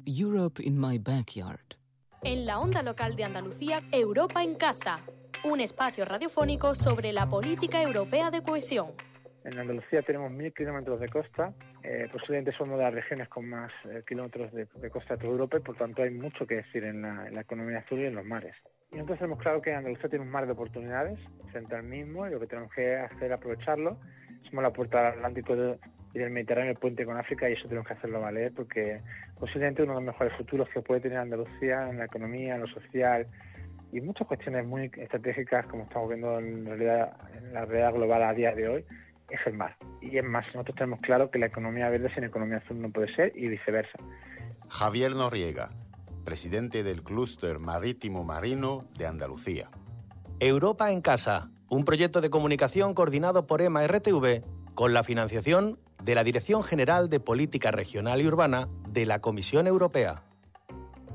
Europe in my backyard. En la onda local de Andalucía, Europa en casa, un espacio radiofónico sobre la política europea de cohesión. En Andalucía tenemos 1.000 kilómetros de costa, posiblemente somos de las regiones con más kilómetros de costa de toda Europa y por tanto hay mucho que decir en la economía azul y en los mares. Y nosotros tenemos claro que Andalucía tiene un mar de oportunidades frente al mismo y lo que tenemos que hacer es aprovecharlo. Somos la puerta del Atlántico y del Mediterráneo, el puente con África, y eso tenemos que hacerlo valer porque posiblemente uno de los mejores futuros que puede tener Andalucía en la economía, en lo social y muchas cuestiones muy estratégicas como estamos viendo en la realidad global a día de hoy es el mar. Y es más, nosotros tenemos claro que la economía verde sin economía azul no puede ser y viceversa. Javier Noriega, presidente del Clúster Marítimo Marino de Andalucía. Europa en casa, un proyecto de comunicación coordinado por EMA RTV con la financiación de la Dirección General de Política Regional y Urbana de la Comisión Europea.